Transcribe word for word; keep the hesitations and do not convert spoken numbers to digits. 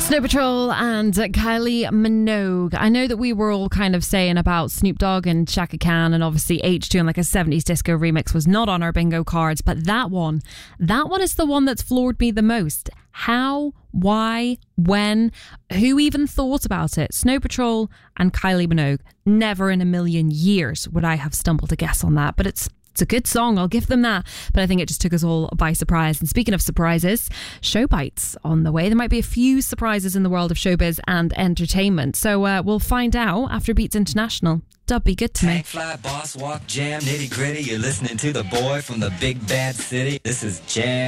Snow Patrol and Kylie Minogue. I know that we were all kind of saying about Snoop Dogg and Chaka Khan, and obviously H two and like a seventies disco remix was not on our bingo cards, but that one, that one is the one that's floored me the most. How, why, when, who even thought about it? Snow Patrol and Kylie Minogue. Never in a million years would I have stumbled a guess on that, but it's It's a good song, I'll give them that. But I think it just took us all by surprise. And speaking of surprises, show bites on the way. There might be a few surprises in the world of showbiz and entertainment. So uh, we'll find out after Beats International. Dub, be good to me. Tank fly, boss walk, jam, nitty gritty. You're listening to the boy from the big bad city. This is Jam.